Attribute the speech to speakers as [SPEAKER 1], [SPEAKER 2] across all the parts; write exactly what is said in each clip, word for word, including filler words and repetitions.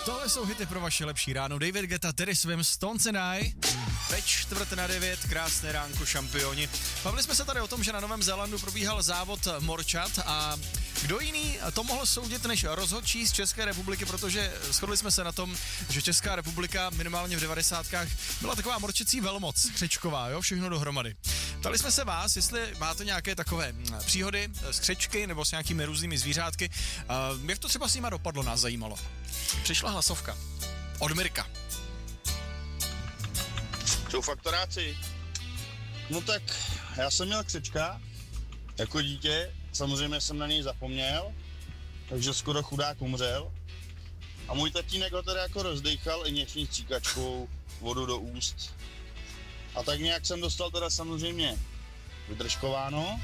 [SPEAKER 1] Tohle jsou hity pro vaše lepší ráno. David Guetta, Terry Swims, Stones and I. Ve čtvrt na devět, krásné ránko, šampioni. Bavili jsme se tady o tom, že na Novém Zélandu probíhal závod morčat a kdo jiný to mohl soudit než rozhodčí z České republiky, protože shodli jsme se na tom, že Česká republika minimálně v devadesátkách byla taková morčecí velmoc, křečková, jo, všechno dohromady. Ptali jsme se vás, jestli máte nějaké takové příhody s křečky nebo s nějakými různými zvířátky. Uh, jak to třeba s nima dopadlo, nás zajímalo. Přišla hlasovka od Mirka.
[SPEAKER 2] Jsou faktoráci. No tak, já jsem měl křečka jako dítě, samozřejmě jsem na něj zapomněl, takže skoro chudák umřel. A můj tatínek ho teda jako rozdejchal injekční stříkačkou, vodu do úst. A tak nějak jsem dostal teda samozřejmě vydržkováno.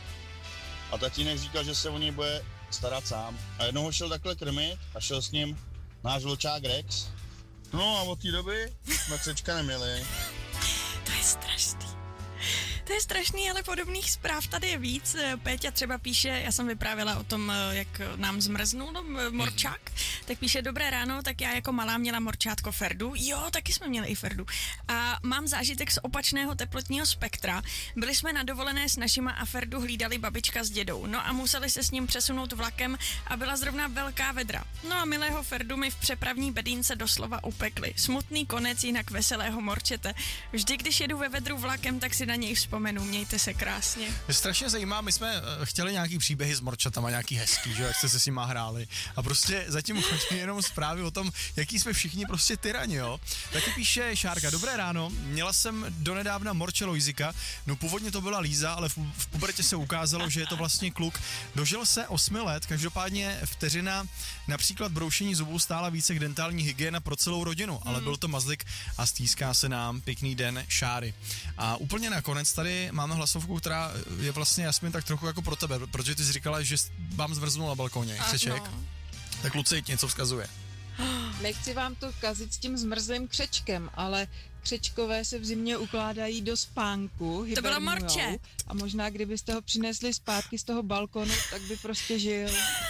[SPEAKER 2] A tatínek říkal, že se o něj bude starat sám. A jednou ho šel takhle krmit a šel s ním náš vlčák Rex. No a od té doby jsme křečka neměli.
[SPEAKER 3] To je strašný. To je strašný, ale podobných zpráv tady je víc. Péťa třeba píše, já jsem vyprávěla o tom, jak nám zmrznul no, morčák, tak píše, dobré ráno, tak já jako malá měla morčátko Ferdu. Jo, taky jsme měli i Ferdu. A mám zážitek z opačného teplotního spektra. Byli jsme na dovolené s našima a Ferdu hlídali babička s dědou. No a museli se s ním přesunout vlakem a byla zrovna velká vedra. No a milého Ferdu mi v přepravní bedínce doslova upekli. Smutný konec jinak veselého morčete. Vždy, když jedu ve vedru vlakem, tak si na něj vzpomenu. Mějte se krásně.
[SPEAKER 1] Je strašně zajímá, my jsme chtěli nějaký příběhy s morčatama, nějaký hezký, že jak jste se s nima hráli. A prostě zatím chodí jenom zprávy o tom, jaký jsme všichni prostě tyrani, jo. Taky píše Šárka, dobré ráno, měla jsem donedávna morče Lojzika, no původně to byla Líza, ale v, v pubertě se ukázalo, že je to vlastně kluk. Dožil se osmi let, každopádně vteřina například broušení zubů stála více k dentální hygiena pro celou rodinu, ale hmm. byl to mazlik a stýská se nám. Pěkný den, Šáry. A úplně nakonec tady máme hlasovku, která je vlastně Jasmin tak trochu jako pro tebe, protože ty jsi říkala, že vám zmrznul na balkóně, křeček. No. Tak Lucie něco vzkazuje.
[SPEAKER 4] Nechci vám to kazit s tím zmrzlým křečkem, ale křečkové se v zimě ukládají do spánku,
[SPEAKER 3] to bylo morče.
[SPEAKER 4] A možná kdybyste ho přinesli zpátky z toho balkonu, tak by prostě žil.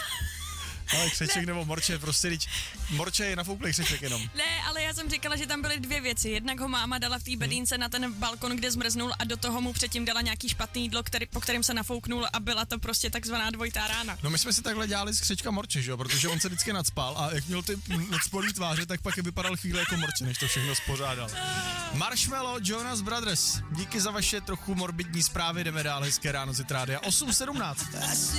[SPEAKER 1] Ale křeček nebo morče, prostě teď morče je nafouklý křeček jenom.
[SPEAKER 3] Ne, ale já jsem říkala, že tam byly dvě věci. Jednak ho máma dala v té bedínce hmm. na ten balkon, kde zmrznul a do toho mu předtím dala nějaký špatný jídlo, který, po kterém se nafouknul a byla to prostě takzvaná dvojitá rána.
[SPEAKER 1] No my jsme si takhle dělali z křečka morče, že jo, protože on se vždycky nadspal a jak měl ty nadspolý tváře, tak pak je vypadal chvíli jako morče, než to všechno spořádal. Marshmello, Jonas Brothers, díky za vaše trochu morbidní zprávy, jdeme dál, hezké ráno z Rádia osm sedmnáct.